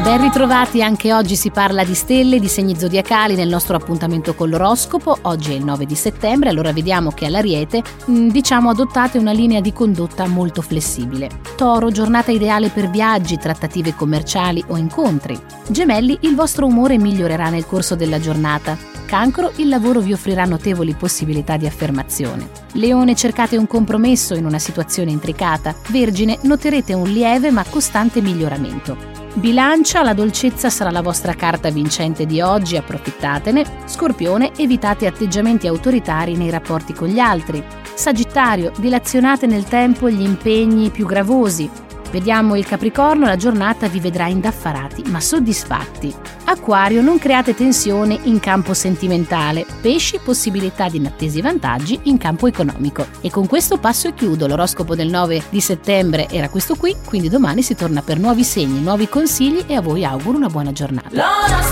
Ben ritrovati, anche oggi si parla di stelle, di segni zodiacali nel nostro appuntamento con l'oroscopo. Oggi è il 9 di settembre, allora vediamo che all'Ariete, adottate una linea di condotta molto flessibile. Toro, giornata ideale per viaggi, trattative commerciali o incontri. Gemelli, il vostro umore migliorerà nel corso della giornata. Cancro, il lavoro vi offrirà notevoli possibilità di affermazione. Leone, cercate un compromesso in una situazione intricata. Vergine, noterete un lieve ma costante miglioramento. Bilancia, la dolcezza sarà la vostra carta vincente di oggi, approfittatene. Scorpione, evitate atteggiamenti autoritari nei rapporti con gli altri. Sagittario, dilazionate nel tempo gli impegni più gravosi. Vediamo il Capricorno, la giornata vi vedrà indaffarati ma soddisfatti. Acquario, non create tensione in campo sentimentale. Pesci, possibilità di inattesi vantaggi in campo economico. E con questo passo e chiudo. L'oroscopo del 9 di settembre era questo qui, quindi domani si torna per nuovi segni, nuovi consigli e a voi auguro una buona giornata.